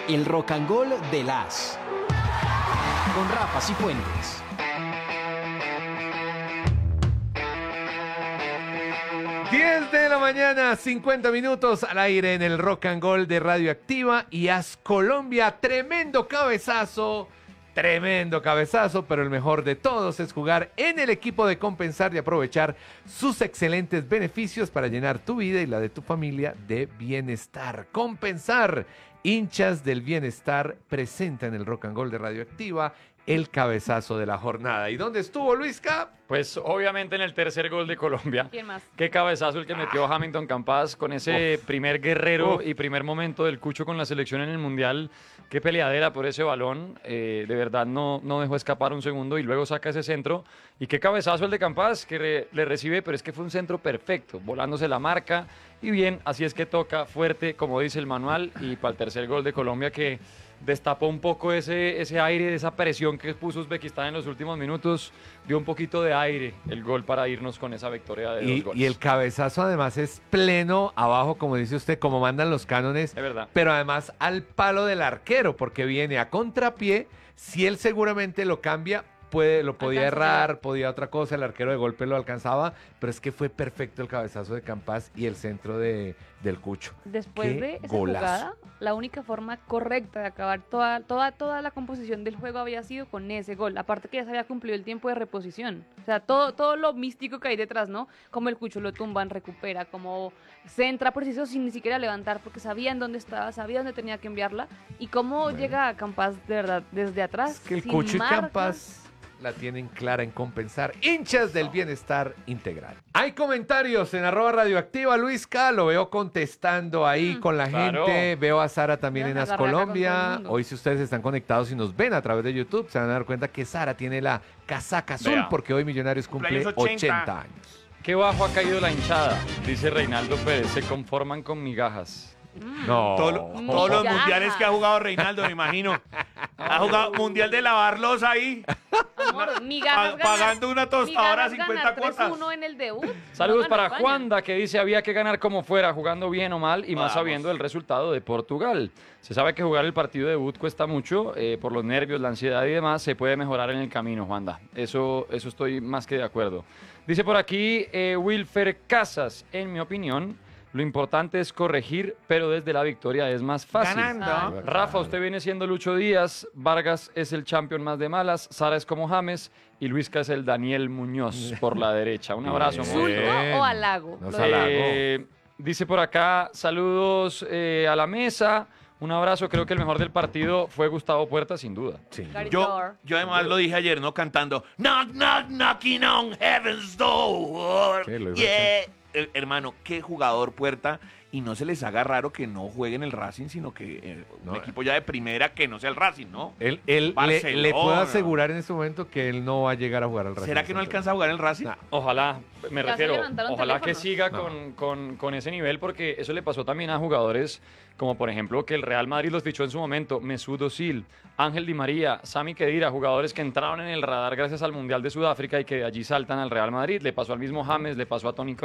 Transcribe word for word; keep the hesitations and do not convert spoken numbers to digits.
El Rock and Roll de las con Rafa Cifuentes. diez de la mañana, cincuenta minutos al aire en el Rock and Roll de Radioactiva y As Colombia. Tremendo cabezazo, tremendo cabezazo, pero el mejor de todos es jugar en el equipo de Compensar y aprovechar sus excelentes beneficios para llenar tu vida y la de tu familia de bienestar. Compensar, hinchas del bienestar, presenta en el Rock and Roll de Radioactiva el cabezazo de la jornada. ¿Y dónde estuvo, Luisca? Pues obviamente en el tercer gol de Colombia. ¿Quién más? Qué cabezazo el que metió Ah. Hamilton Campas con ese Uf. primer guerrero Uf. y primer momento del Cucho con la selección en el Mundial. Qué peleadera por ese balón. Eh, de verdad no, no dejó escapar un segundo y luego saca ese centro. Y qué cabezazo el de Campas que re, le recibe, pero es que fue un centro perfecto, volándose la marca. Y bien, así es que toca fuerte, como dice el manual. Y para el tercer gol de Colombia que destapó un poco ese, ese aire, esa presión que puso Uzbekistán en los últimos minutos, dio un poquito de aire el gol para irnos con esa victoria de Y, dos goles. y el cabezazo además es pleno abajo, como dice usted, como mandan los cánones. Es verdad. Pero además al palo del arquero, porque viene a contrapié. Si él seguramente lo cambia, puede, lo podía Alcanza a errar, llegar. podía otra cosa, el arquero de golpe lo alcanzaba, pero es que fue perfecto el cabezazo de Campas y el centro de, del Cucho. Después ¡Qué de esa golazo! jugada, la única forma correcta de acabar toda, toda, toda la composición del juego había sido con ese gol. Aparte que ya se había cumplido el tiempo de reposición. O sea, todo, todo lo místico que hay detrás, ¿no? Como el Cucho lo tumban, recupera, como centra preciso sin ni siquiera levantar, porque sabía en dónde estaba, sabía dónde tenía que enviarla. Y cómo Bueno. llega a Campas, de verdad, desde atrás. Es que el sin Cucho y marca. Campas la tienen clara en Compensar. Hinchas del bienestar integral. Hay comentarios en arroba radioactiva, Luisca, lo veo contestando ahí Mm. con la Claro. gente. Veo a Sara también Ya en me As agarré acá con todo Colombia. el mundo. Hoy si ustedes están conectados y nos ven a través de YouTube, se van a dar cuenta que Sara tiene la casaca azul Vea. porque hoy Millonarios cumple Cumpleaños ochenta ochenta años. Qué bajo ha caído la hinchada, dice Reinaldo Pérez, se conforman con migajas. Mm. No. Todo lo- todos los Migajas. mundiales que ha jugado Reinaldo, me imagino. Ha jugado mundial de lavar loza ahí, Amor, migajas pa- ganar- pagando una tostadora a migajas cincuenta ganar cuotas. tres uno en el debut. Saludos No ganó para España. Juanda, que dice había que ganar como fuera, jugando bien o mal, y más Vamos. sabiendo el resultado de Portugal. Se sabe que jugar el partido de debut cuesta mucho, eh, por los nervios, la ansiedad y demás, se puede mejorar en el camino, Juanda. Eso, eso estoy más que de acuerdo. Dice por aquí eh, Wilfer Casas, en mi opinión, lo importante es corregir, pero desde la victoria es más fácil. Ganando. Ah. Rafa, usted viene siendo Lucho Díaz, Vargas es el champion más de malas, Sara es como James y Luisca es el Daniel Muñoz por la derecha. Un abrazo, Bien. amor. ¿Insulto o halago? No Lo se de- halago. Eh, dice por acá, saludos eh, a la mesa. Un abrazo, creo que el mejor del partido fue Gustavo Puerta, sin duda. Sí. Gary Yo, Thor. yo además lo dije ayer, ¿no? Cantando Knock, knock, knocking on heaven's door. Sí, lo dijo Yeah. Eh, hermano, qué jugador Puerta. Y no se les haga raro que no jueguen el Racing, sino que eh, un No. equipo ya de primera que no sea el Racing, ¿no? Él, él le, Barcelona. le puedo asegurar en este momento que él no va a llegar a jugar al Racing. ¿Será que no alcanza a jugar el Racing? Nah. Ojalá, me Ya se refiero, levantaron ojalá que teléfonos. siga No. con, con- con ese nivel, porque eso le pasó también a jugadores como por ejemplo que el Real Madrid los fichó en su momento, Mesut Özil, Ángel Di María, Sami Khedira, jugadores que entraron en el radar gracias al Mundial de Sudáfrica y que de allí saltan al Real Madrid. Le pasó al mismo James, le pasó a Toni